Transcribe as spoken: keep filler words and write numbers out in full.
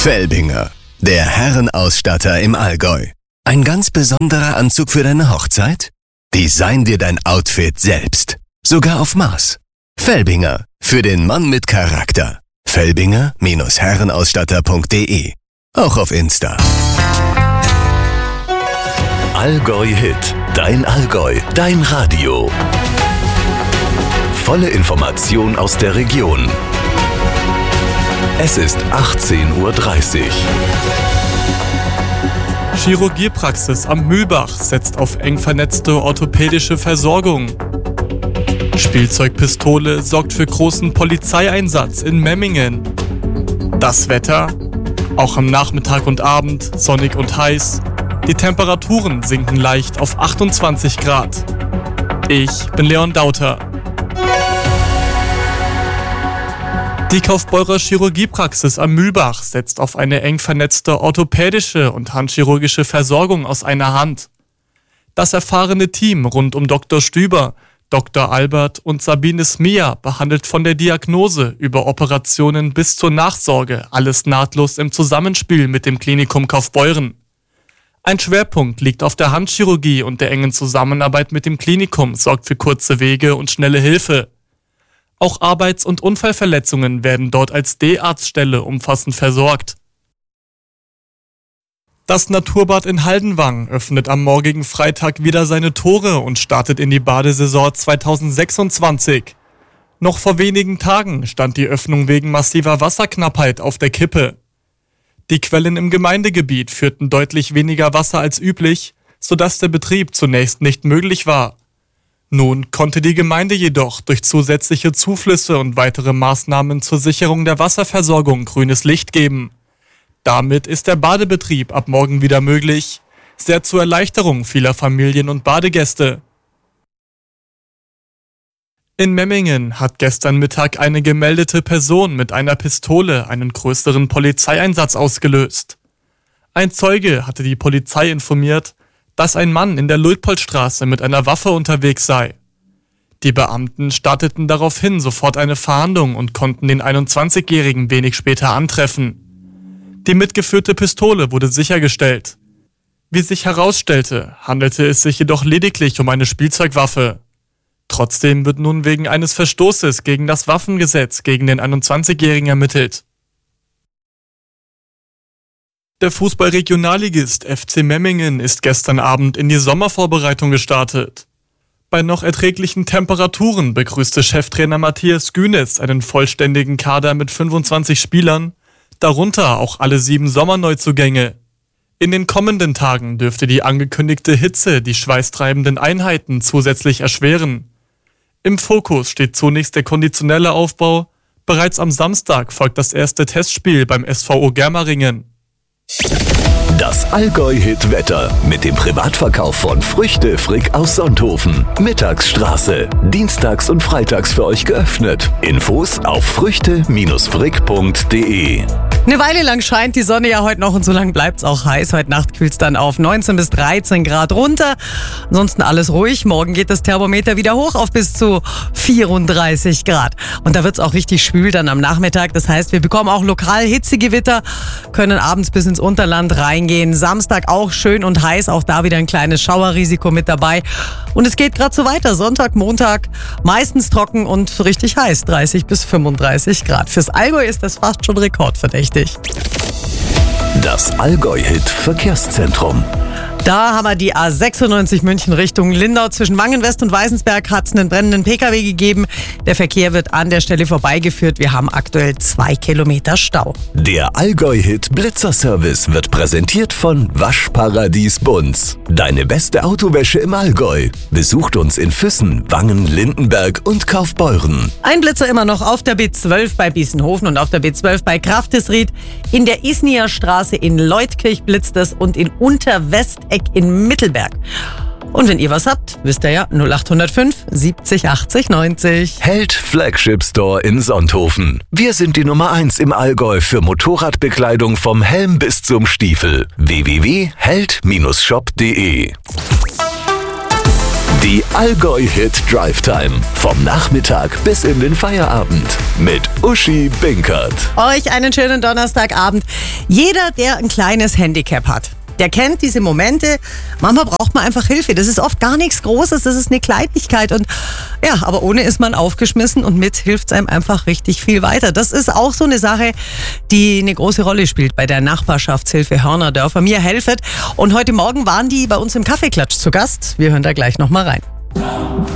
Felbinger, der Herrenausstatter im Allgäu. Ein ganz besonderer Anzug für deine Hochzeit? Design dir dein Outfit selbst. Sogar auf Maß. Felbinger, für den Mann mit Charakter. Felbinger Herrenausstatter punkt de. Auch auf Insta. Allgäu Hit. Dein Allgäu. Dein Radio. Volle Information aus der Region. Es ist achtzehn Uhr dreißig. Chirurgiepraxis am Mühlbach setzt auf eng vernetzte orthopädische Versorgung. Spielzeugpistole sorgt für großen Polizeieinsatz in Memmingen. Das Wetter? Auch am Nachmittag und Abend sonnig und heiß. Die Temperaturen sinken leicht auf achtundzwanzig Grad. Ich bin Leon Dauter. Die Kaufbeurer Chirurgiepraxis am Mühlbach setzt auf eine eng vernetzte orthopädische und handchirurgische Versorgung aus einer Hand. Das erfahrene Team rund um Doktor Stüber, Doktor Albert und Sabine Smia behandelt von der Diagnose über Operationen bis zur Nachsorge alles nahtlos im Zusammenspiel mit dem Klinikum Kaufbeuren. Ein Schwerpunkt liegt auf der Handchirurgie und der engen Zusammenarbeit mit dem Klinikum sorgt für kurze Wege und schnelle Hilfe. Auch Arbeits- und Unfallverletzungen werden dort als D-Arztstelle umfassend versorgt. Das Naturbad in Haldenwang öffnet am morgigen Freitag wieder seine Tore und startet in die Badesaison zweitausendsechsundzwanzig. Noch vor wenigen Tagen stand die Öffnung wegen massiver Wasserknappheit auf der Kippe. Die Quellen im Gemeindegebiet führten deutlich weniger Wasser als üblich, sodass der Betrieb zunächst nicht möglich war. Nun konnte die Gemeinde jedoch durch zusätzliche Zuflüsse und weitere Maßnahmen zur Sicherung der Wasserversorgung grünes Licht geben. Damit ist der Badebetrieb ab morgen wieder möglich, sehr zur Erleichterung vieler Familien und Badegäste. In Memmingen hat gestern Mittag eine gemeldete Person mit einer Pistole einen größeren Polizeieinsatz ausgelöst. Ein Zeuge hatte die Polizei informiert, dass ein Mann in der Luitpoldstraße mit einer Waffe unterwegs sei. Die Beamten starteten daraufhin sofort eine Fahndung und konnten den einundzwanzigjährigen wenig später antreffen. Die mitgeführte Pistole wurde sichergestellt. Wie sich herausstellte, handelte es sich jedoch lediglich um eine Spielzeugwaffe. Trotzdem wird nun wegen eines Verstoßes gegen das Waffengesetz gegen den einundzwanzigjährigen ermittelt. Der Fußball-Regionalligist F C Memmingen ist gestern Abend in die Sommervorbereitung gestartet. Bei noch erträglichen Temperaturen begrüßte Cheftrainer Matthias Günitz einen vollständigen Kader mit fünfundzwanzig Spielern, darunter auch alle sieben Sommerneuzugänge. In den kommenden Tagen dürfte die angekündigte Hitze die schweißtreibenden Einheiten zusätzlich erschweren. Im Fokus steht zunächst der konditionelle Aufbau. Bereits am Samstag folgt das erste Testspiel beim S V O Germeringen. Das Allgäu-Hit-Wetter mit dem Privatverkauf von Früchte Frick aus Sonthofen. Mittagsstraße. Dienstags und freitags für euch geöffnet. Infos auf früchte Frick punkt de. Eine Weile lang scheint die Sonne ja heute noch und so lang bleibt es auch heiß. Heute Nacht kühlt es dann auf neunzehn bis dreizehn Grad runter. Ansonsten alles ruhig. Morgen geht das Thermometer wieder hoch auf bis zu vierunddreißig Grad. Und da wird es auch richtig schwül dann am Nachmittag. Das heißt, wir bekommen auch lokal Hitzegewitter, können abends bis ins Unterland reingehen. Samstag auch schön und heiß, auch da wieder ein kleines Schauerrisiko mit dabei. Und es geht gerade so weiter. Sonntag, Montag meistens trocken und richtig heiß. dreißig bis fünfunddreißig Grad. Fürs Allgäu ist das fast schon rekordverdächtig. Das Allgäu-Hit-Verkehrszentrum. Da haben wir die A sechsundneunzig München Richtung Lindau. Zwischen Wangenwest und Weißensberg hat es einen brennenden Pkw gegeben. Der Verkehr wird an der Stelle vorbeigeführt. Wir haben aktuell zwei Kilometer Stau. Der Allgäu-Hit Blitzerservice wird präsentiert von Waschparadies Bunz. Deine beste Autowäsche im Allgäu. Besucht uns in Füssen, Wangen, Lindenberg und Kaufbeuren. Ein Blitzer immer noch auf der B zwölf bei Biesenhofen und auf der B zwölf bei Kraftesried. In der Isnier Straße in Leutkirch blitzt es und in Unterwesteck in Mittelberg. Und wenn ihr was habt, wisst ihr ja, null acht null fünf siebzig achtzig neunzig. Held Flagship Store in Sonthofen. Wir sind die Nummer eins im Allgäu für Motorradbekleidung vom Helm bis zum Stiefel. w w w punkt held Bindestrich shop punkt de Die Allgäu Hit Drive Time. Vom Nachmittag bis in den Feierabend. Mit Uschi Binkert. Euch einen schönen Donnerstagabend. Jeder, der ein kleines Handicap hat, der kennt diese Momente. Manchmal braucht man einfach Hilfe. Das ist oft gar nichts Großes, das ist eine Kleinigkeit. Und ja, aber ohne ist man aufgeschmissen und mit hilft es einem einfach richtig viel weiter. Das ist auch so eine Sache, die eine große Rolle spielt bei der Nachbarschaftshilfe Hörnerdörfer. Mir helfet. Und heute Morgen waren die bei uns im Kaffeeklatsch zu Gast. Wir hören da gleich nochmal rein.